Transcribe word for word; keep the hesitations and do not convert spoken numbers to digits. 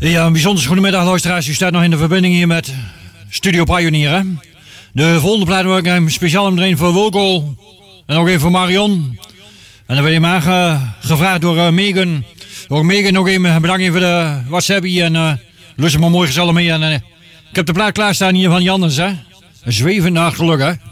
Ja, een bijzonder goedemiddag luisteraars. U staat nog in de verbinding hier met Studio Pioneer. Hè? De volgende plaat wordt een speciaal omdraaien voor Wilco. En ook even voor Marion. En dan werd je gevraagd door uh, Megan. Ook Megan nog even bedankt voor de WhatsApp hier. En uh, lust maar mooi gezellig mee. En, uh, ik heb de plaat klaarstaan hier van Jannes. Hè? Een zwevend naar geluk, hè.